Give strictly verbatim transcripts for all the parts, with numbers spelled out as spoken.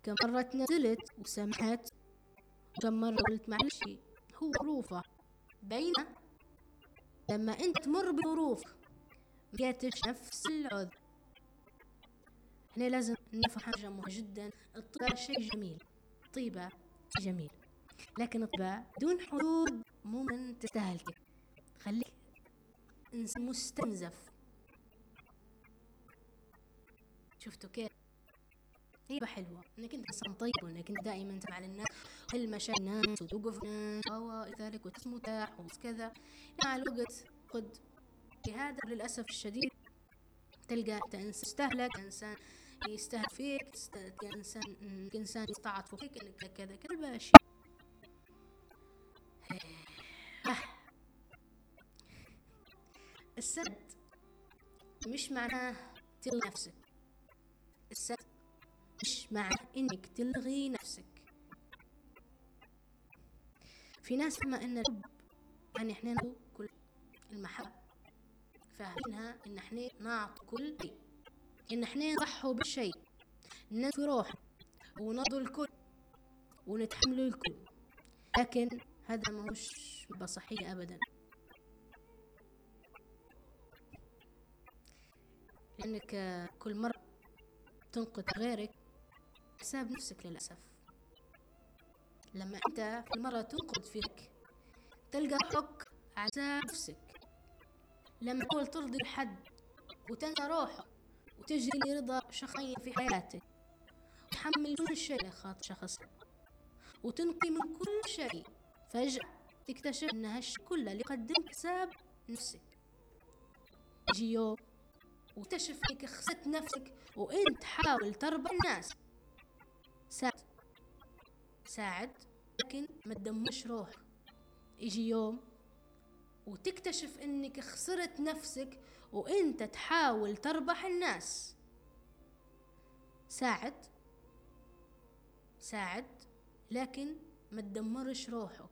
كم مرة نزلت وسمحت، وكم مرة قلت معلش هو ظروفه. بينما لما انت تمر بظروف مجيتش نفس العذر. هنا لازم نفهم حاجة مهمة جدا. الطيبة شيء جميل، الطيبة جميل، لكن الطيبة بدون حدود ممكن تستهلك، خليك إنسان مستنزف. شفتوا كيف؟ طيبة حلوة انك انت انسان طيب، وانك انت دائما تسمع للناس وتحل مشاكل الناس وتوقف الناس وذلك وتسمع متاح وكذا. مع الوقت قد بهذا للأسف الشديد تلقى انت انسان يستهلك، انسان يستهلك فيك، انسان انسان يستعطف فيك انك كذا كذا باشي. السد مش معناه تلغي نفسك، السد مش معناه انك تلغي نفسك. في ناس فهمة ان الحب يعني احنا كل المحبة، فاهمينها ان احنا نعطي كل شيء، ان احنا نضحوا بالشيء، ننفي روحنا ونرضي الكل ونتحمل الكل. لكن هذا مش بصحية ابدا، لانك كل مرة تنقد غيرك حساب نفسك للأسف. لما انت كل مرة تنقد فيك تلقى روحك على حساب نفسك. لما تحاول ترضي الحد وتنسى روحك وتجري لرضا شخصين في حياتك، وتحمل كل شيء لخاطر شخص وتنقي من كل شيء، فجأة تكتشف ان هالشيء كله اللي قدمك حساب نفسك. يجي يوم وتكتشف انك خسرت نفسك وانت تحاول تربح الناس. ساعد ساعد لكن ما تدمرش روحك. يجي يوم وتكتشف انك خسرت نفسك وانت تحاول تربح الناس. ساعد ساعد لكن ما تدمرش روحك.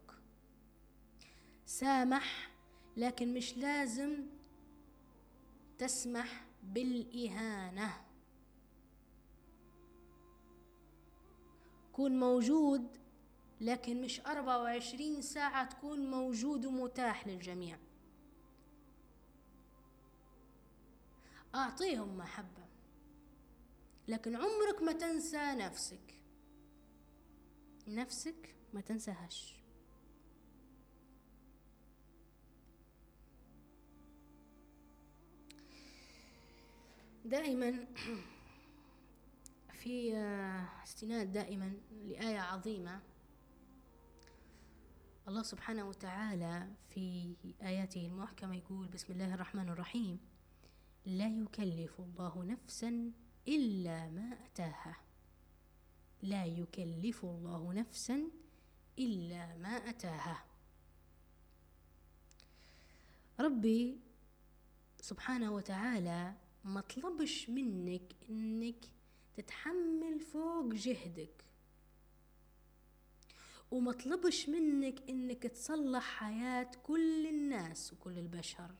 سامح لكن مش لازم تسمح بالإهانة. كون موجود لكن مش أربعة وعشرين ساعة تكون موجود ومتاح للجميع. أعطيهم محبة لكن عمرك ما تنسى نفسك. نفسك ما تنساهاش. دائما في استناد دائما لآية عظيمة الله سبحانه وتعالى في آياته المحكمة يقول: بسم الله الرحمن الرحيم: لا يكلف الله نفسا إلا ما أتاها. لا يكلف الله نفسا إلا ما أتاها. ربي سبحانه وتعالى ما طلبش منك إنك تتحمل فوق جهدك، وما طلبش منك إنك تصلح حياة كل الناس وكل البشر.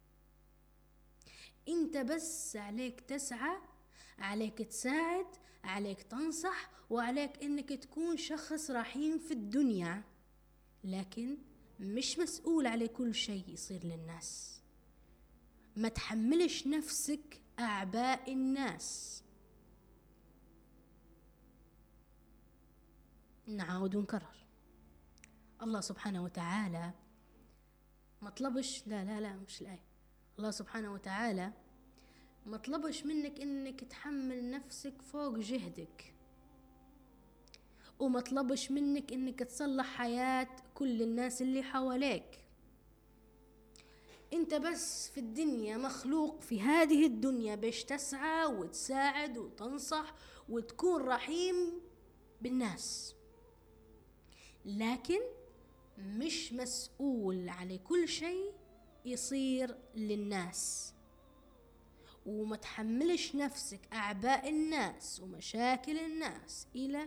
انت بس عليك تسعى، عليك تساعد، عليك تنصح، وعليك انك تكون شخص رحيم في الدنيا، لكن مش مسؤول على كل شيء يصير للناس. ما تحملش نفسك أعباء الناس. نعاود ونكرر، الله سبحانه وتعالى ما طلبش، لا لا لا مش الآية، الله سبحانه وتعالى ما طلبش منك انك تحمل نفسك فوق جهدك، وما طلبش منك انك تصلح حياة كل الناس اللي حواليك. انت بس في الدنيا مخلوق في هذه الدنيا باش تسعى وتساعد وتنصح وتكون رحيم بالناس، لكن مش مسؤول على كل شيء يصير للناس. وما تحملش نفسك أعباء الناس ومشاكل الناس إلى